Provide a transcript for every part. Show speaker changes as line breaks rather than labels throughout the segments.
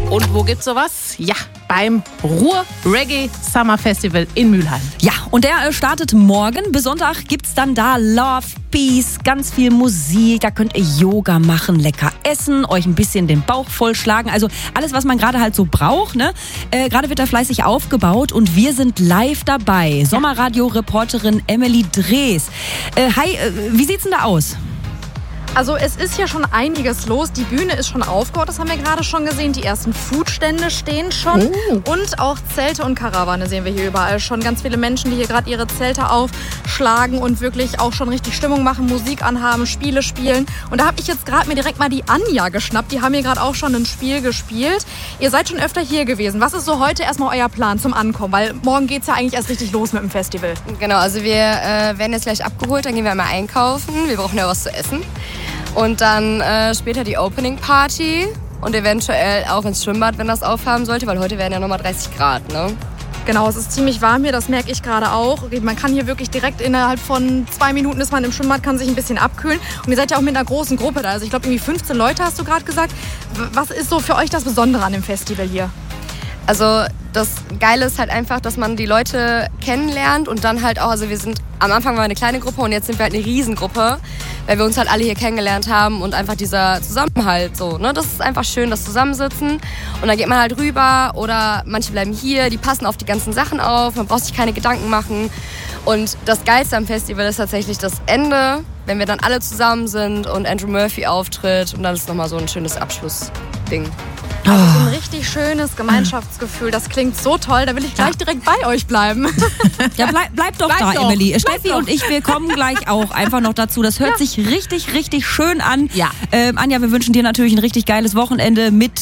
Und wo gibt's sowas? Ja, beim Ruhr Reggae Summer Festival in Mülheim.
Ja, und der startet morgen. Bis Sonntag gibt's dann da Love, Peace, ganz viel Musik. Da könnt ihr Yoga machen, lecker essen, euch ein bisschen den Bauch vollschlagen. Also alles, was man gerade halt so braucht. Ne? Gerade wird da fleißig aufgebaut und wir sind live dabei. Sommerradio-Reporterin Emily Drees. Hi, wie sieht's denn da aus?
Also es ist hier schon einiges los. Die Bühne ist schon aufgebaut, das haben wir gerade schon gesehen. Die ersten Foodstände stehen schon. Und auch Zelte und Karawane sehen wir hier überall schon. Ganz viele Menschen, die hier gerade ihre Zelte aufschlagen und wirklich auch schon richtig Stimmung machen, Musik anhaben, Spiele spielen. Und da habe ich jetzt gerade mir direkt mal die Anja geschnappt. Die haben hier gerade auch schon ein Spiel gespielt. Ihr seid schon öfter hier gewesen. Was ist so heute erstmal euer Plan zum Ankommen? Weil morgen geht es ja eigentlich erst richtig los mit dem Festival.
Genau, also wir werden jetzt gleich abgeholt, dann gehen wir einmal einkaufen. Wir brauchen ja was zu essen. Und dann später die Opening Party und eventuell auch ins Schwimmbad, wenn das aufhaben sollte, weil heute werden ja nochmal 30 Grad, ne?
Genau, es ist ziemlich warm hier, das merke ich gerade auch. Man kann hier wirklich direkt innerhalb von 2 Minuten ist man im Schwimmbad, kann sich ein bisschen abkühlen. Und ihr seid ja auch mit einer großen Gruppe da. Also ich glaube irgendwie 15 Leute hast du gerade gesagt. Was ist so für euch das Besondere an dem Festival hier?
Also das Geile ist halt einfach, dass man die Leute kennenlernt und dann halt auch, also am Anfang waren wir eine kleine Gruppe und jetzt sind wir halt eine Riesengruppe, weil wir uns halt alle hier kennengelernt haben und einfach dieser Zusammenhalt so, ne, das ist einfach schön, das Zusammensitzen und dann geht man halt rüber oder manche bleiben hier, die passen auf die ganzen Sachen auf, man braucht sich keine Gedanken machen und das Geilste am Festival ist tatsächlich das Ende, wenn wir dann alle zusammen sind und Andrew Murphy auftritt und dann ist nochmal so ein schönes Abschlussding.
Also so ein richtig schönes Gemeinschaftsgefühl. Das klingt so toll. Da will ich gleich direkt bei euch bleiben.
Ja, bleib doch da, Emily. Steffi und ich, wir kommen gleich auch einfach noch dazu. Das hört sich richtig, richtig schön an.
Ja.
Anja, wir wünschen dir natürlich ein richtig geiles Wochenende mit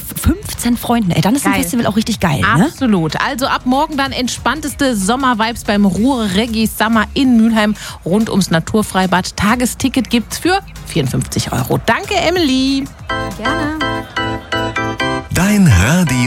15 Freunden. Ey, dann ist ein Festival auch richtig geil, ne?
Absolut. Also ab morgen dann entspannteste Sommervibes beim Ruhr Reggae Summer in Mülheim rund ums Naturfreibad. Tagesticket gibt's für 54 €. Danke, Emily.
Gerne.
Dein Radio